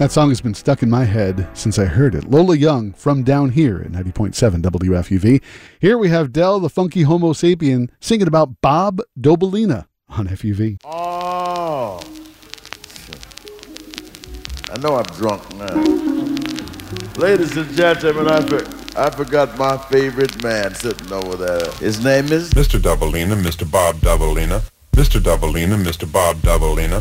That song has been stuck in my head since I heard it. Lola Young from down here at 90.7 WFUV. Here we have Del, the funky homo sapien, singing about Bob Dobalina on FUV. Oh, I know I'm drunk now. Ladies and gentlemen, I forgot my favorite man sitting over there. His name is Mr. Dobalina, Mr. Bob Dobalina. Mr. Dobalina, Mr. Bob Dobalina.